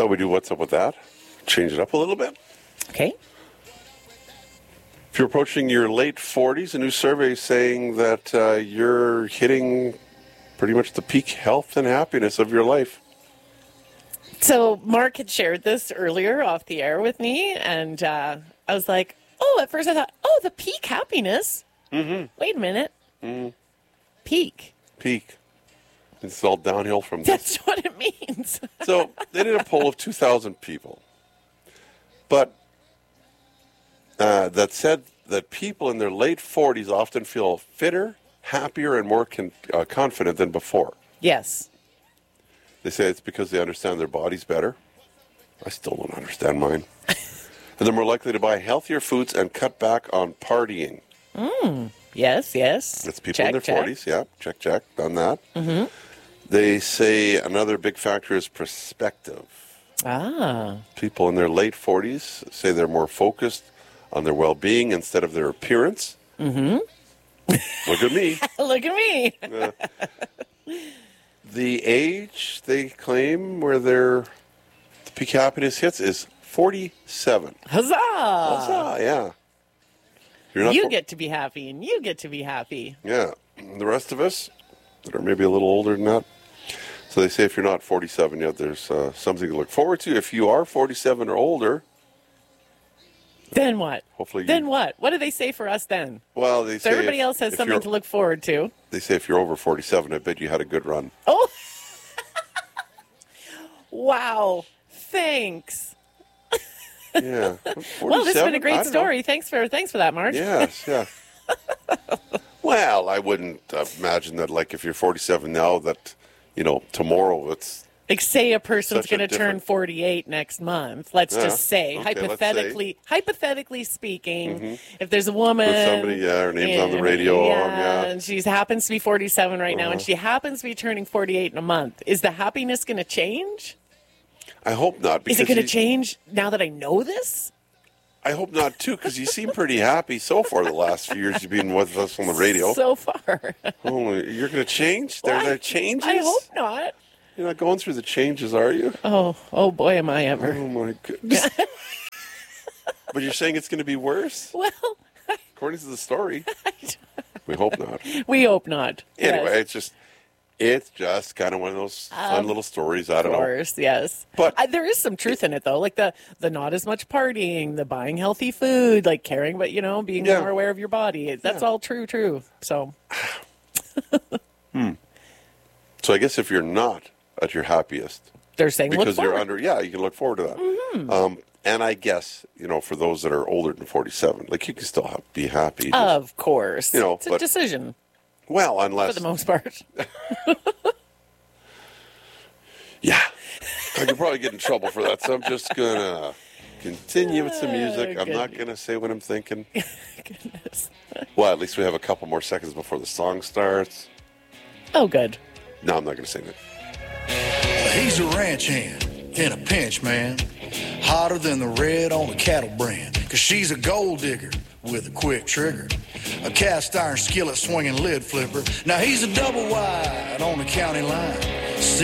Thought we'd do what's up with that. Change it up a little bit. Okay. If you're approaching your late 40s, a new survey is saying that you're hitting pretty much the peak health and happiness of your life. So Mark had shared this earlier off the air with me, and I was like, oh, at first I thought, oh, the peak happiness. Mm-hmm. Wait a minute. Mm-hmm. Peak. It's all downhill from this. That's what it means. So they did a poll of 2,000 people. But that said that people in their late 40s often feel fitter, happier, and more confident than before. Yes. They say it's because they understand their bodies better. I still don't understand mine. And they're more likely to buy healthier foods and cut back on partying. Yes. That's people in their 40s. Yeah, check. Done that. Mm-hmm. They say another big factor is perspective. People in their late 40s say they're more focused on their well-being instead of their appearance. Mm-hmm. Look at me. Look at me. The age they claim where the peak happiness hits is 47. Huzzah! Yeah. You get to be happy, and you get to be happy. Yeah. The rest of us that are maybe a little older than that. So they say if you're not 47 yet, there's something to look forward to. If you are 47 or older, then what? Hopefully. Then what? What do they say for us then? Well, they say everybody else has something to look forward to. They say if you're over 47, I bet you had a good run. Oh. Wow. Thanks. Yeah. Well, this has been a great story. Thanks for that, Mark. Yes, yeah. Well, I wouldn't imagine that, like, if you're 47 now, that, tomorrow it's... Like, say a person's going to turn 48 next month. Let's just say, hypothetically speaking, if there's a woman... With somebody, her name's on the radio. And she happens to be 47 right now, and she happens to be turning 48 in a month. Is the happiness going to change? I hope not. Is it going to change now that I know this? I hope not, too, because you seem pretty happy so far the last few years you've been with us on the radio. So far. Oh, you're going to change? There are changes? I hope not. You're not going through the changes, are you? Oh boy, am I ever. Oh, my goodness. But you're saying it's going to be worse? Well, according to the story. We hope not. We hope not. Anyway, it's just kind of one of those fun little stories. I don't know. Of course, yes. But there is some truth in it, though. Like the not as much partying, the buying healthy food, like caring about, being more aware of your body. That's all true. So. So I guess if you're not at your happiest, they're saying because you're under, you can look forward to that. Mm-hmm. And I guess, for those that are older than 47, like, you can still be happy. Of course. It's a but, decision. Well, unless... For the most part. Yeah. I could probably get in trouble for that, so I'm just going to continue with some music. I'm not going to say what I'm thinking. Goodness. Well, at least we have a couple more seconds before the song starts. Oh, good. No, I'm not going to sing it. He's a ranch hand in a pinch, man. Hotter than the red on a cattle brand. 'Cause she's a gold digger with a quick trigger. A cast iron skillet swinging lid flipper. Now he's a double wide on the county line.